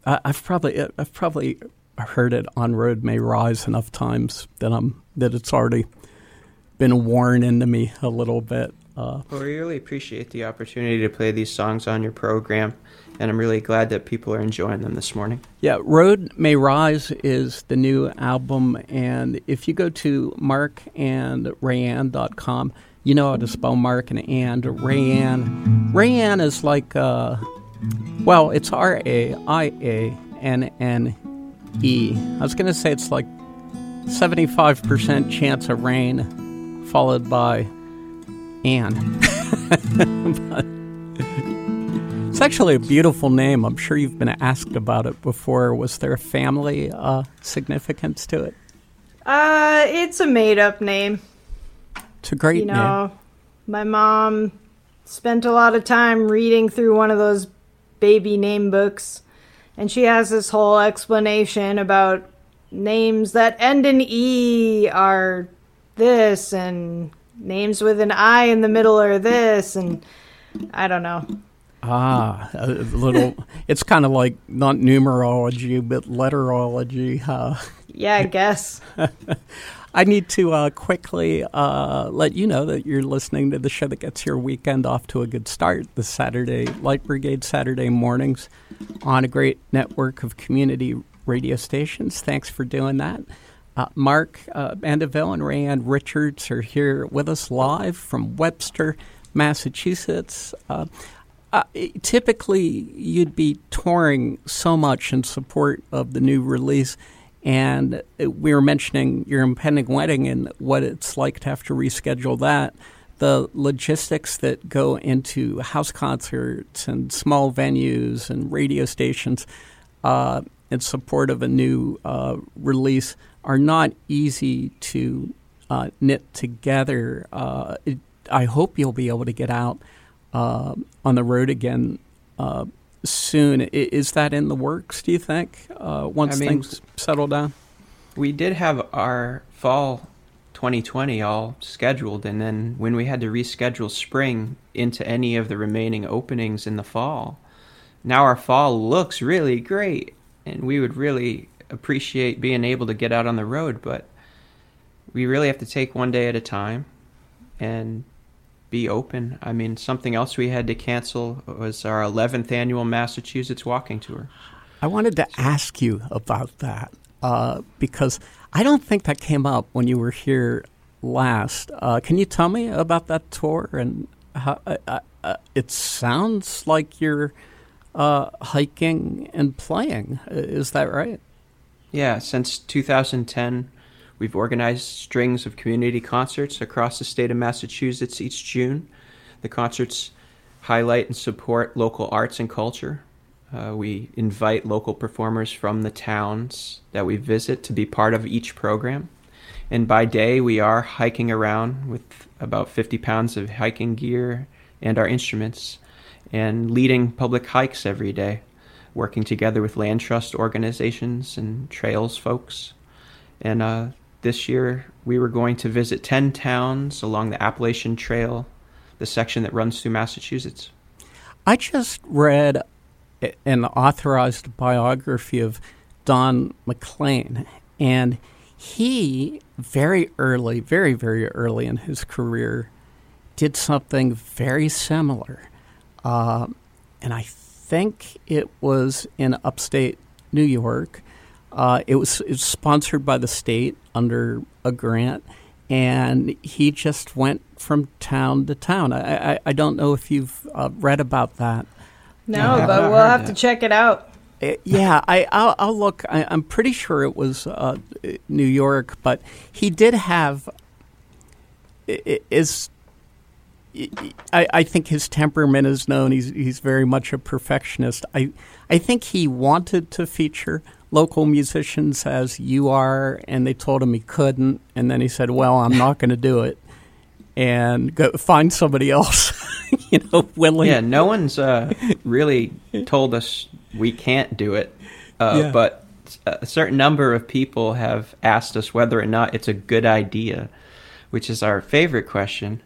I've probably heard it on Road May Rise enough times that it's already been worn into me a little bit. Well, we really appreciate the opportunity to play these songs on your program, and I'm really glad that people are enjoying them this morning. Yeah, Road May Rise is the new album, and if you go to markandrayanne.com, you know how to spell Mark and Rayanne. Rayanne is like, it's R-A-I-A-N-N-E. I was going to say it's like 75% chance of rain followed by Anne. It's actually a beautiful name. I'm sure you've been asked about it before. Was there a family significance to it? It's a made-up name. It's a great name. My mom spent a lot of time reading through one of those baby name books, and she has this whole explanation about names that end in E are this, and names with an I in the middle are this, and I don't know. A little. It's kind of like not numerology, but letterology. Yeah, I guess. I need to quickly let you know that you're listening to the show that gets your weekend off to a good start. The Saturday Light Brigade Saturday mornings on a great network of community radio stations. Thanks for doing that. Mark Bandeville and Rayanne Richards are here with us live from Webster, Massachusetts. Typically, you'd be touring so much in support of the new release, and we were mentioning your impending wedding and what it's like to have to reschedule that. The logistics that go into house concerts and small venues and radio stations in support of a new release are not easy to knit together. I hope you'll be able to get out on the road again soon. Is that in the works, do you think, once things settle down? We did have our fall 2020 all scheduled, and then when we had to reschedule spring into any of the remaining openings in the fall, now our fall looks really great, and we would really appreciate being able to get out on the road, but we really have to take one day at a time and be open. I mean, something else we had to cancel was our 11th annual Massachusetts walking tour. I wanted to ask you about that because I don't think that came up when you were here last. Can you tell me about that tour? And how, it sounds like you're hiking and playing. Is that right? Yeah, since 2010, we've organized strings of community concerts across the state of Massachusetts each June. The concerts highlight and support local arts and culture. We invite local performers from the towns that we visit to be part of each program. And by day, we are hiking around with about 50 pounds of hiking gear and our instruments, and leading public hikes every day, working together with land trust organizations and trails folks. And this year, we were going to visit 10 towns along the Appalachian Trail, the section that runs through Massachusetts. I just read an authorized biography of Don McLean, and he very early, very, very early in his career, did something very similar. And I think it was in upstate New York. It was sponsored by the state under a grant, and he just went from town to town. I don't know if you've read about that. No, but we'll have to check it out. Yeah, I'll look. I'm pretty sure it was New York, but he did have I think his temperament is known. He's very much a perfectionist. I think he wanted to feature local musicians as you are, and they told him he couldn't, and then he said, well, I'm not going to do it, and go find somebody else, willing. Yeah, no one's really told us we can't do it, but a certain number of people have asked us whether or not it's a good idea, which is our favorite question.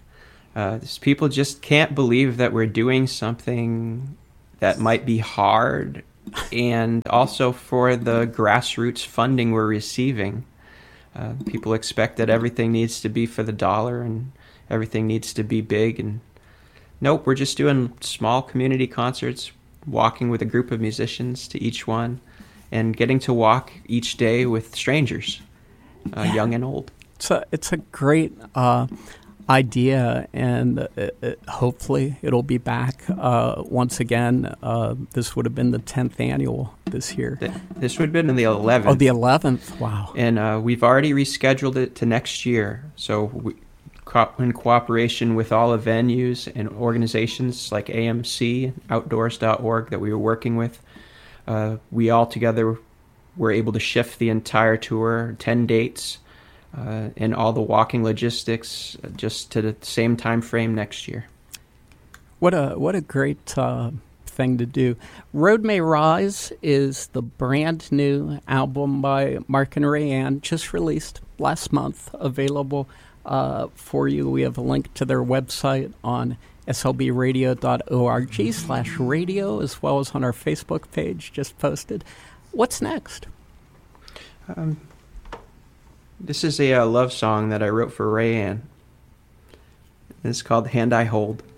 People just can't believe that we're doing something that might be hard and also for the grassroots funding we're receiving. People expect that everything needs to be for the dollar and everything needs to be big. And nope, we're just doing small community concerts, walking with a group of musicians to each one, and getting to walk each day with strangers, young and old. It's a great idea, and hopefully it'll be back once again. This would have been the 10th annual this year. This would have been in the 11th. Oh, the 11th. Wow. And we've already rescheduled it to next year. So in cooperation with all the venues and organizations like AMC, Outdoors.org that we were working with, we all together were able to shift the entire tour, 10 dates, and all the walking logistics just to the same time frame next year. What a great thing to do. Road May Rise is the brand new album by Mark and Rayanne, just released last month, available for you. We have a link to their website on slbradio.org/radio, as well as on our Facebook page, just posted. What's next? This is a love song that I wrote for Rayanne. It's called Hand I Hold.